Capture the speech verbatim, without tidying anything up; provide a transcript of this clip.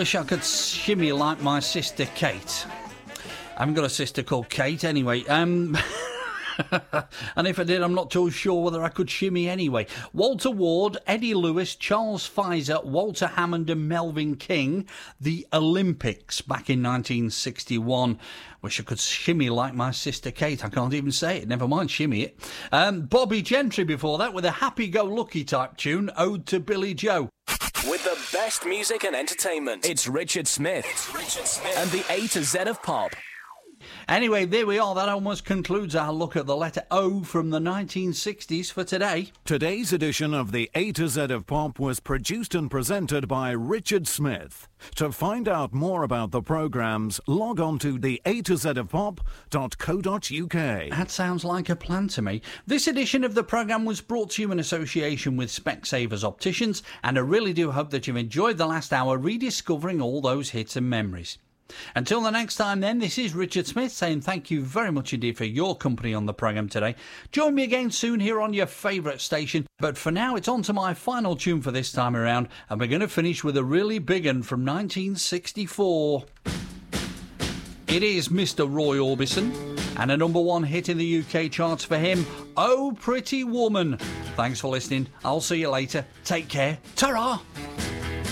wish I could shimmy like my sister Kate. I haven't got a sister called Kate anyway. Um... And if I did, I'm not too sure whether I could shimmy anyway. Walter Ward, Eddie Lewis, Charles Pfizer, Walter Hammond and Melvin King. The Olympics back in nineteen sixty-one. Wish I could shimmy like my sister Kate. I can't even say it. Never mind shimmy it. Um, Bobby Gentry before that with a happy-go-lucky type tune, Ode to Billy Joe. With the best music and entertainment, it's Richard Smith. It's Richard Smith. And the A to Z of pop. Anyway, there we are. That almost concludes our look at the letter O from the nineteen sixties for today. Today's edition of the A to Z of Pop was produced and presented by Richard Smith. To find out more about the programmes, log on to the A to Z of pop dot co dot uk. That sounds like a plan to me. This edition of the programme was brought to you in association with Specsavers Opticians, and I really do hope that you've enjoyed the last hour rediscovering all those hits and memories. Until the next time then, this is Richard Smith saying thank you very much indeed for your company on the programme today. Join me again soon here on your favourite station, but for now it's on to my final tune for this time around, and we're going to finish with a really big one from nineteen sixty-four. It is Mister Roy Orbison, and a number one hit in the U K charts for him, Oh Pretty Woman. Thanks for listening. I'll see you later. Take care. Ta-ra!